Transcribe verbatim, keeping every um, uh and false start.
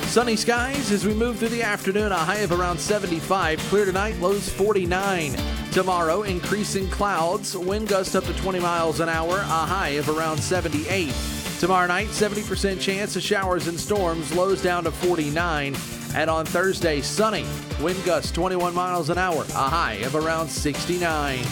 Sunny skies as we move through the afternoon, a high of around seventy-five. Clear tonight, lows forty-nine. Tomorrow, increasing clouds, wind gust up to twenty miles an hour, a high of around seventy-eight. Tomorrow night, seventy percent chance of showers and storms, lows down to forty-nine. And on Thursday, sunny, wind gusts twenty-one miles an hour, a high of around sixty-nine.